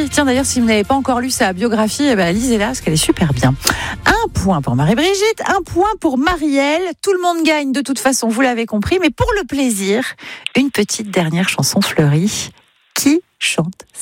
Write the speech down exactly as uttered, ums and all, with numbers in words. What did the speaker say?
écrit. Tiens, d'ailleurs, si vous n'avez pas encore lu sa biographie, eh ben, lisez-la parce qu'elle est super bien. Un point pour Marie-Brigitte, un point pour Marielle. Tout le monde gagne de toute façon, vous l'avez compris. Mais pour le plaisir, une petite dernière chanson fleurie. Qui chante ça ?